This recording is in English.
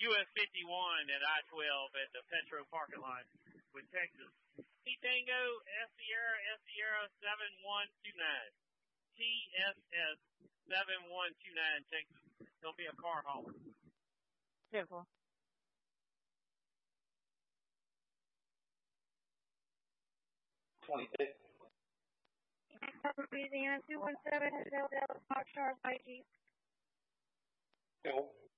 US 51 at I-12 at the Petro parking lot with Texas. T-Tango, Sierra 7129. TSS 7129 Texas. There'll be a car hauler. Beautiful. Louisiana 217 Hotel Dallas Park Charles IG. Cool.